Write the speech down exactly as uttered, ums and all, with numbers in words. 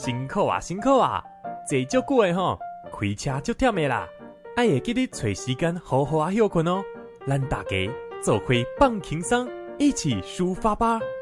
辛苦啊辛苦啊，坐足久的吼，开车足忝的啦，爱会记得找时间好好啊休困哦。咱大家做伙放轻松，一起抒发吧。